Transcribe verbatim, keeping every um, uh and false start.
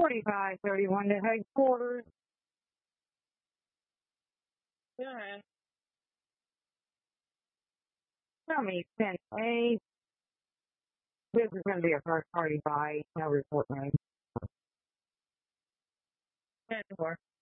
forty-five thirty-one to headquarters. Go ahead. Tell me, ten A. This is going to be a first party buy. No report made. ten four.